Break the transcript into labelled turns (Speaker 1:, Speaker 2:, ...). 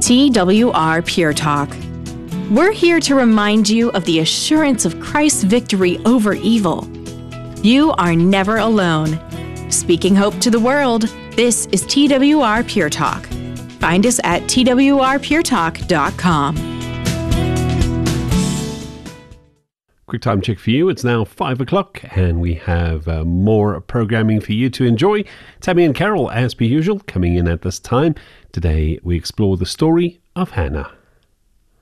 Speaker 1: TWR Pure Talk. We're here to remind you of the assurance of Christ's victory over evil. You are never alone. Speaking hope to the world, this is TWR Pure Talk. Find us at twrpuretalk.com.
Speaker 2: Quick time check for you. It's now 5 o'clock and we have more programming for you to enjoy. Tammy and Carol, as per usual, coming in at this time. Today we explore the story of Hannah.